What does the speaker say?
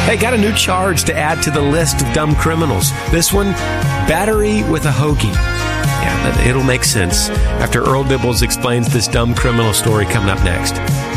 Hey, got a new charge to add to the list of dumb criminals. This one, battery with a hoagie. Yeah, it'll make sense after Earl Dibbles explains this dumb criminal story coming up next.